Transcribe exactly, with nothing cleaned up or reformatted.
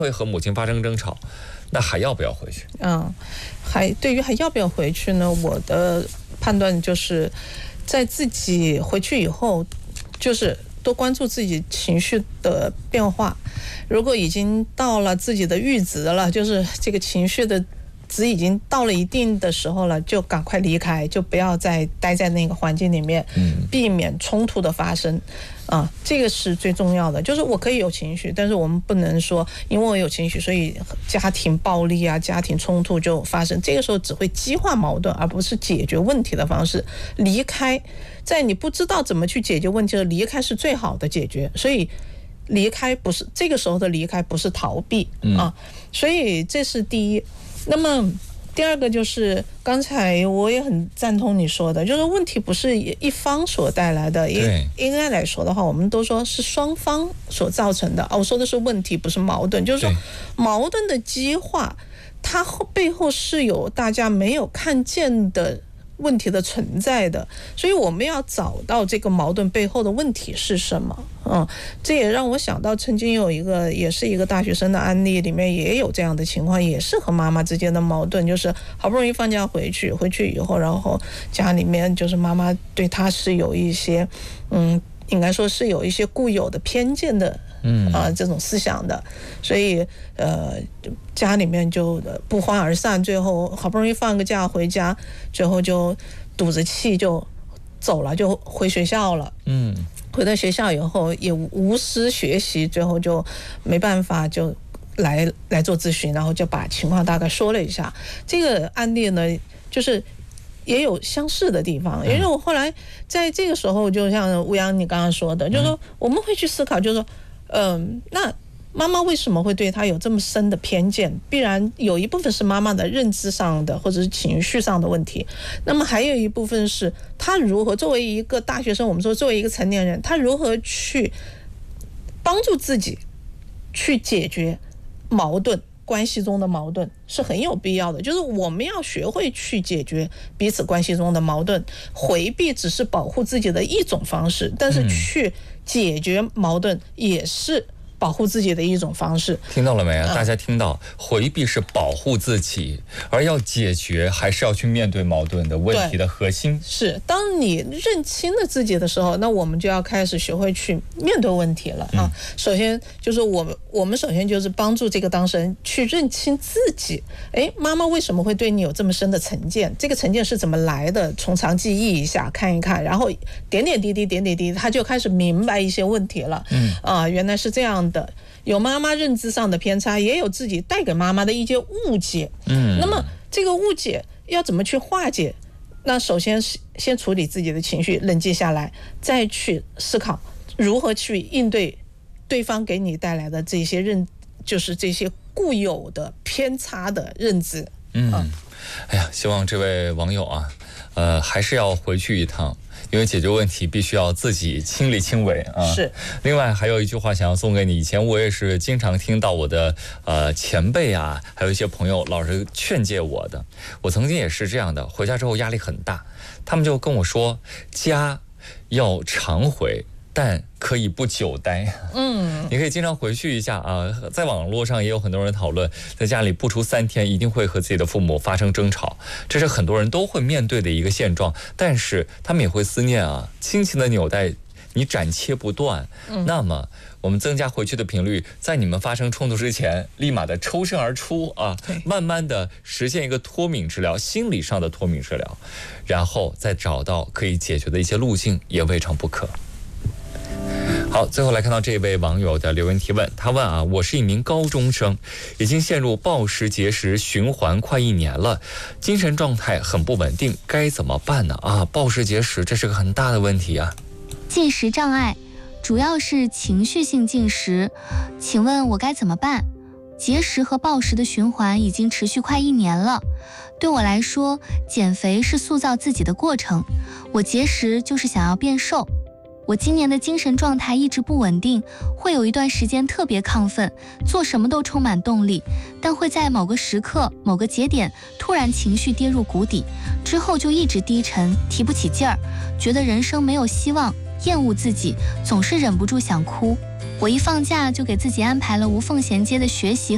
会和母亲发生争吵，那还要不要回去？ 嗯，还对于还要不要回去呢？我的判断就是，在自己回去以后，就是多关注自己情绪的变化。如果已经到了自己的阈值了，就是这个情绪的值已经到了一定的时候了，就赶快离开，就不要再待在那个环境里面，避免冲突的发生。啊，这个是最重要的。就是我可以有情绪，但是我们不能说因为我有情绪，所以家庭暴力啊、家庭冲突就发生。这个时候只会激化矛盾，而不是解决问题的方式。离开，在你不知道怎么去解决问题的离开是最好的解决。所以离开不是这个时候的离开，不是逃避啊。所以这是第一。那么第二个就是刚才我也很赞同你说的，就是问题不是一方所带来的，应应该来说的话，我们都说是双方所造成的。我说的是问题，不是矛盾。就是说矛盾的激化，它背后是有大家没有看见的问题的存在的，所以我们要找到这个矛盾背后的问题是什么。嗯，这也让我想到曾经有一个也是一个大学生的案例，里面也有这样的情况，也是和妈妈之间的矛盾，就是好不容易放假回去，回去以后，然后家里面就是妈妈对他是有一些，嗯，应该说是有一些固有的偏见的。嗯啊、呃，这种思想的，所以呃，家里面就不欢而散，最后好不容易放个假回家，最后就堵着气就走了，就回学校了。嗯，回到学校以后也无师学习，最后就没办法就来来做咨询，然后就把情况大概说了一下。这个案例呢，就是也有相似的地方，因为我后来在这个时候，就像吴阳你刚刚说的，就是说我们会去思考，就是说。嗯，那妈妈为什么会对他有这么深的偏见？必然有一部分是妈妈的认知上的或者是情绪上的问题，那么还有一部分是他如何作为一个大学生，我们说作为一个成年人，他如何去帮助自己去解决矛盾，关系中的矛盾是很有必要的。就是我们要学会去解决彼此关系中的矛盾，回避只是保护自己的一种方式，但是去解决矛盾也是保护自己的一种方式。 听到了没有？大家听到，回避是保护自己，而要解决还是要去面对矛盾的问题的核心。 是，当你认清了自己的时候，那我们就要开始学会去面对问题了啊。嗯、首先就是我们，我们首先就是帮助这个当事人去认清自己。哎，妈妈为什么会对你有这么深的成见？这个成见是怎么来的？从长计议一下，看一看，然后点点滴滴，点点滴滴，他就开始明白一些问题了。嗯啊，原来是这样的。有妈妈认知上的偏差，也有自己带给妈妈的一些误解。嗯，那么这个误解要怎么去化解？那首先是先处理自己的情绪，冷静下来，再去思考如何去应对对方给你带来的这些认，就是这些固有的偏差的认知。 嗯，啊、哎呀，希望这位网友啊，呃，还是要回去一趟。因为解决问题必须要自己亲力亲为啊。 是。 另外还有一句话想要送给你，以前我也是经常听到我的呃前辈啊，还有一些朋友老是劝诫我的。我曾经也是这样的，回家之后压力很大，他们就跟我说，家要常回，但可以不久待。嗯，你可以经常回去一下啊。在网络上也有很多人讨论，在家里不出三天一定会和自己的父母发生争吵，这是很多人都会面对的一个现状。但是他们也会思念啊，亲情的纽带你斩切不断。嗯，那么我们增加回去的频率，在你们发生冲突之前，立马的抽身而出啊，慢慢的实现一个脱敏治疗，心理上的脱敏治疗，然后再找到可以解决的一些路径，也未尝不可。好，最后来看到这位网友的留言提问，他问啊，我是一名高中生，已经陷入暴食节食循环快一年了，精神状态很不稳定，该怎么办呢？啊，暴食节食这是个很大的问题啊。 进食障碍主要是情绪性进食，请问我该怎么办？节食和暴食的循环已经持续快一年了，对我来说，减肥是塑造自己的过程，我节食就是想要变瘦。我今年的精神状态一直不稳定，会有一段时间特别亢奋，做什么都充满动力，但会在某个时刻、某个节点突然情绪跌入谷底，之后就一直低沉，提不起劲儿，觉得人生没有希望，厌恶自己，总是忍不住想哭。我一放假就给自己安排了无缝衔接的学习